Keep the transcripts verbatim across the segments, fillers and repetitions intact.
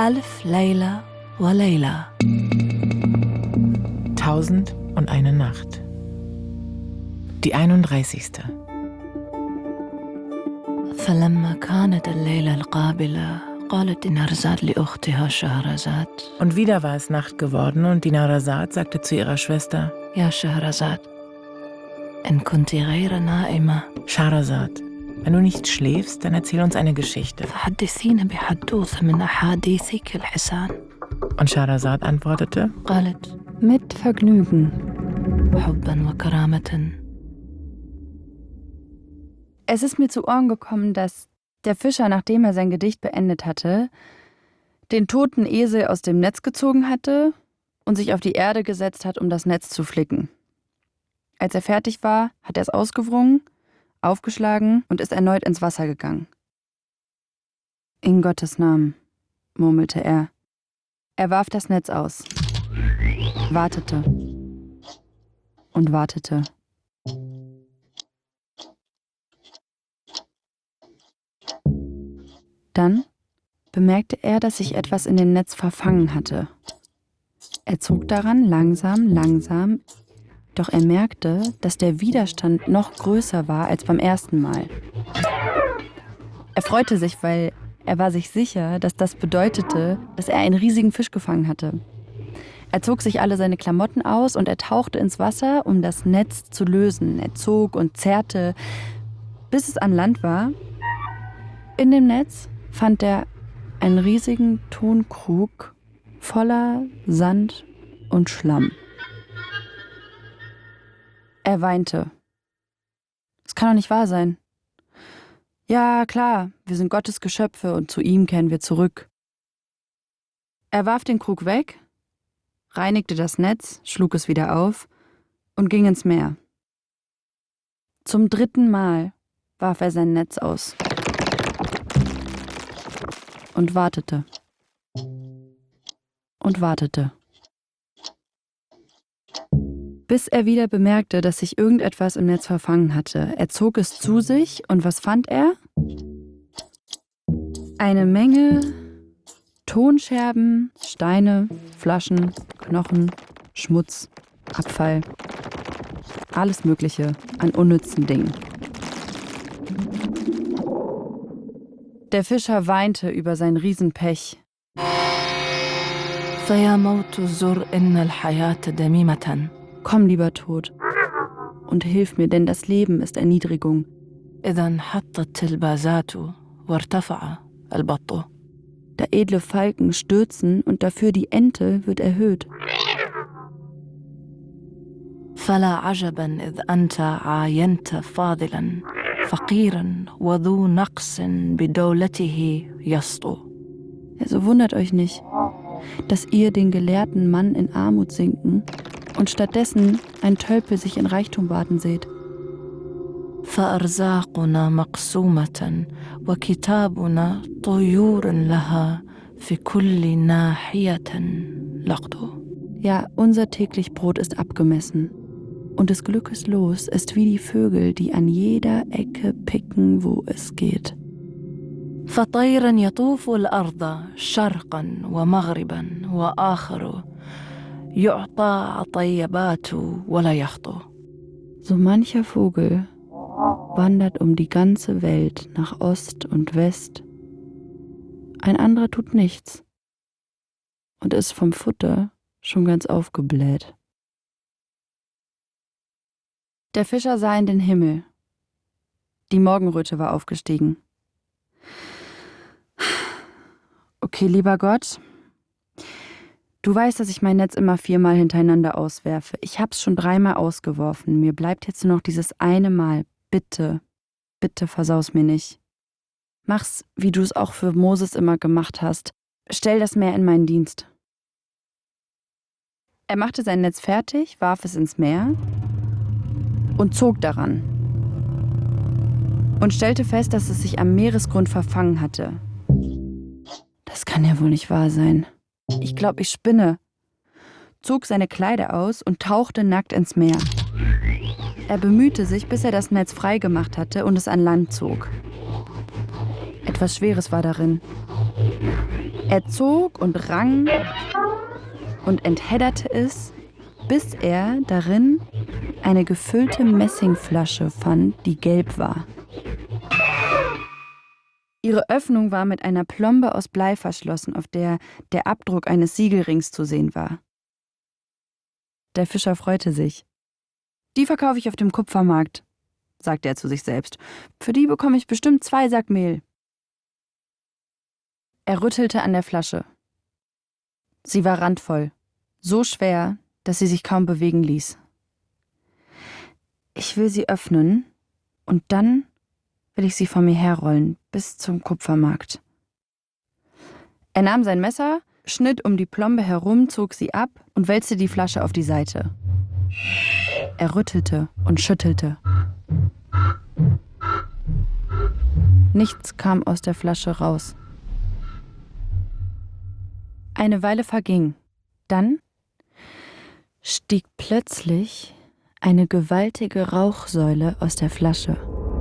ألف ليلة وليلة. Tausend und eine Nacht. Die einunddreißigste. فلما كانت الليلة القابلة قالت دينارزاد لأختها شهرزاد. Und wieder war es Nacht geworden und Dinarzad sagte zu ihrer Schwester: يا شهرزاد إن كنت غير نائمة Scheherazad, wenn du nicht schläfst, dann erzähl uns eine Geschichte. فحدثينا بحدوثة من أحاديثك الحسان. Und Scheherazad antwortete: قالت Mit Vergnügen. حبا وكرامة. Es ist mir zu Ohren gekommen, dass der Fischer, nachdem er sein Gedicht beendet hatte, den toten Esel aus dem Netz gezogen hatte und sich auf die Erde gesetzt hat, um das Netz zu flicken. Als er fertig war, hat er es ausgewrungen, aufgeschlagen und ist erneut ins Wasser gegangen. In Gottes Namen, murmelte er. Er warf das Netz aus, wartete und wartete. Dann bemerkte er, dass sich etwas in dem Netz verfangen hatte. Er zog daran langsam, langsam, doch er merkte, dass der Widerstand noch größer war als beim ersten Mal. Er freute sich, weil er war sich sicher, dass das bedeutete, dass er einen riesigen Fisch gefangen hatte. Er zog sich alle seine Klamotten aus und er tauchte ins Wasser, um das Netz zu lösen. Er zog und zerrte, bis es an Land war. In dem Netz fand er einen riesigen Tonkrug voller Sand und Schlamm. Er weinte. Es kann doch nicht wahr sein. Ja, klar, wir sind Gottes Geschöpfe und zu ihm kehren wir zurück. Er warf den Krug weg, reinigte das Netz, schlug es wieder auf und ging ins Meer. Zum dritten Mal warf er sein Netz aus und wartete und wartete, bis er wieder bemerkte, dass sich irgendetwas im Netz verfangen hatte. Er zog es zu sich und was fand er? Eine Menge Tonscherben, Steine, Flaschen, Knochen, Schmutz, Abfall, alles Mögliche an unnützen Dingen. Der Fischer weinte über sein Riesenpech. فيا موت زر إن الحياة دميمة. Komm, lieber Tod, und hilf mir, denn das Leben ist Erniedrigung. إذا انحطت البازات وارتفع البط. Da edle Falken stürzen und dafür die Ente wird erhöht. فلا عجبا إذ أنت عاينت فاضلا فقيرا وذو نقص بدولته يسطو. Also wundert euch nicht, dass ihr den gelehrten Mann in Armut sinken und stattdessen ein Tölpel sich in Reichtum baden seht. فأرزاقنا مقسومة وكتابنا طيور لها في كل ناحية لقط. Ja, unser täglich Brot ist abgemessen. Und des Glückes Los ist wie die Vögel, die an jeder Ecke picken, wo es geht. فطيرا يطوف الأرض شرقا ومغربا وآخر يعطى عطيبات ولا يخطو. So mancher Vogel wandert um die ganze Welt nach Ost und West. Ein anderer tut nichts und ist vom Futter schon ganz aufgebläht. Der Fischer sah in den Himmel. Die Morgenröte war aufgestiegen. Okay, lieber Gott, du weißt, dass ich mein Netz immer viermal hintereinander auswerfe. Ich hab's schon dreimal ausgeworfen. Mir bleibt jetzt nur noch dieses eine Mal. Bitte, bitte versau's mir nicht. Mach's, wie du es auch für Moses immer gemacht hast. Stell das Meer in meinen Dienst. Er machte sein Netz fertig, warf es ins Meer und zog daran. Und stellte fest, dass es sich am Meeresgrund verfangen hatte. Das kann ja wohl nicht wahr sein. Ich glaube, ich spinne. Zog seine Kleider aus und tauchte nackt ins Meer. Er bemühte sich, bis er das Netz frei gemacht hatte und es an Land zog. Etwas Schweres war darin. Er zog und rang und enthedderte es, bis er darin eine gefüllte Messingflasche fand, die gelb war. Ihre Öffnung war mit einer Plombe aus Blei verschlossen, auf der der Abdruck eines Siegelrings zu sehen war. Der Fischer freute sich. »Die verkaufe ich auf dem Kupfermarkt«, sagte er zu sich selbst. »Für die bekomme ich bestimmt zwei Sack Mehl.« Er rüttelte an der Flasche. Sie war randvoll, so schwer, dass sie sich kaum bewegen ließ. »Ich will sie öffnen und dann will ich sie vor mir herrollen, bis zum Kupfermarkt.« Er nahm sein Messer, schnitt um die Plombe herum, zog sie ab und wälzte die Flasche auf die Seite. Er rüttelte und schüttelte. Nichts kam aus der Flasche raus. Eine Weile verging. Dann stieg plötzlich eine gewaltige Rauchsäule aus der Flasche.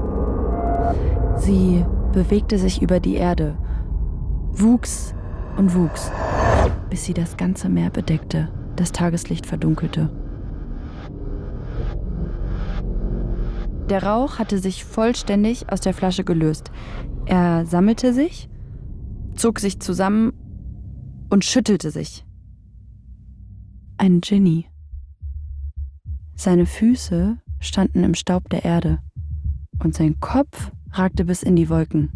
Sie bewegte sich über die Erde, wuchs und wuchs, bis sie das ganze Meer bedeckte, das Tageslicht verdunkelte. Der Rauch hatte sich vollständig aus der Flasche gelöst. Er sammelte sich, zog sich zusammen und schüttelte sich. Ein Dschinni. Seine Füße standen im Staub der Erde und sein Kopf ragte bis in die Wolken.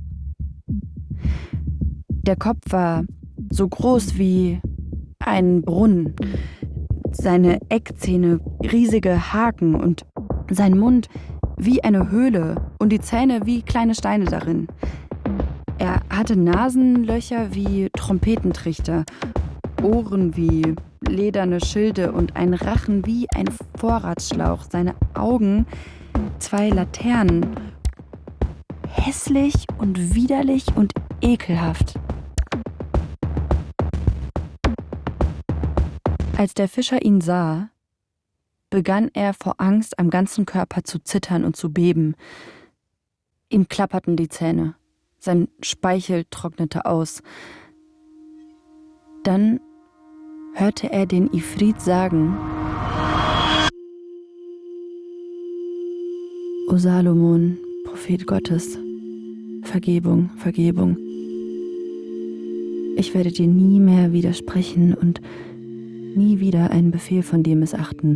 Der Kopf war so groß wie ein Brunnen, seine Eckzähne riesige Haken und sein Mund wie eine Höhle und die Zähne wie kleine Steine darin. Er hatte Nasenlöcher wie Trompetentrichter, Ohren wie lederne Schilde und einen Rachen wie ein Vorratsschlauch. Seine Augen zwei Laternen. Hässlich und widerlich und ekelhaft. Als der Fischer ihn sah, begann er vor Angst am ganzen Körper zu zittern und zu beben. Ihm klapperten die Zähne. Sein Speichel trocknete aus. Dann hörte er den Ifrit sagen: O Salomon, Prophet Gottes, Vergebung, Vergebung. Ich werde dir nie mehr widersprechen und nie wieder einen Befehl von dir missachten.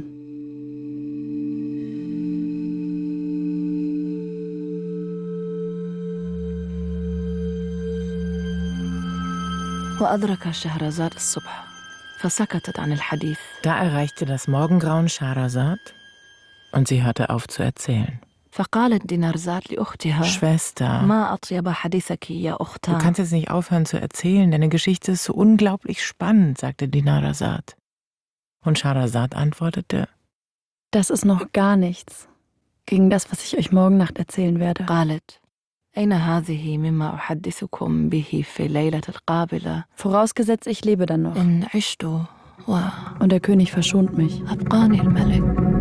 وأدرك شهرزاد الصبح فسكتت عن الحديث. Da erreichte das Morgengrauen Schahrazad und sie hörte auf zu erzählen. فقالت دينارزاد لأختها Schwester, ما أطيب حديثك يا du أختان. kannst jetzt nicht aufhören zu erzählen, deine Geschichte ist so unglaublich spannend, sagte Dinarzad. Und Schahrazad antwortete: Das ist noch gar nichts gegen das, was ich euch morgen Nacht erzählen werde. قالت أين هذه مما أحدثكم به في الليلة القابلة Vorausgesetzt, ich lebe dann noch. إن عشت Und der König verschont mich. وأبقاني الملك.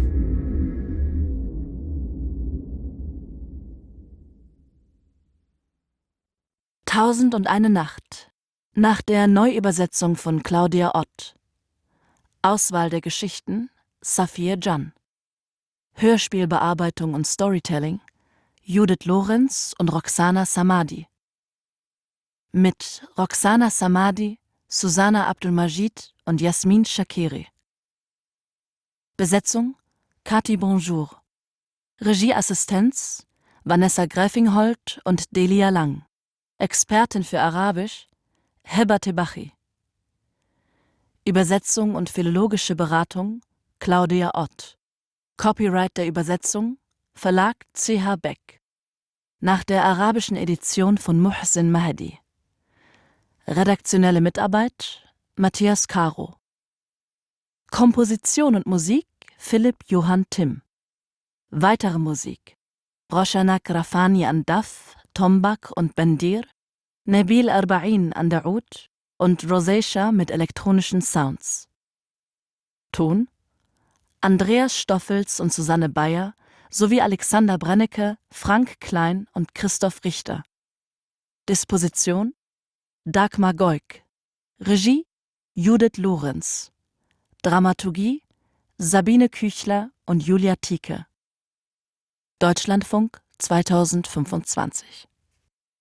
Tausend und eine Nacht nach der Neuübersetzung von Claudia Ott. Auswahl der Geschichten Safia Can. Hörspielbearbeitung und Storytelling Judith Lorenz und Roxana Samadi. Mit Roxana Samadi, Susanna Abdul-Majid und Jasmin Shakiri. Besetzung Kati Bonjour. Regieassistenz Vanessa Gräfingholt und Delia Lang. Expertin für Arabisch Heba Tebachi. Übersetzung und philologische Beratung Claudia Ott. Copyright der Übersetzung Verlag C H Beck. Nach der arabischen Edition von Muhsin Mahdi. Redaktionelle Mitarbeit Matthias Caro. Komposition und Musik Philipp Johann Timm. Weitere Musik Roshana Grafani an Daf, Tombak und Bendir, Nabil Arba'in an der Oud und Rosacea mit elektronischen Sounds. Ton Andreas Stoffels und Susanne Bayer sowie Alexander Brennecke, Frank Klein und Christoph Richter. Disposition Dagmar Goik. Regie Judith Lorenz. Dramaturgie Sabine Küchler und Julia Tieke. Deutschlandfunk zweitausendfünfundzwanzig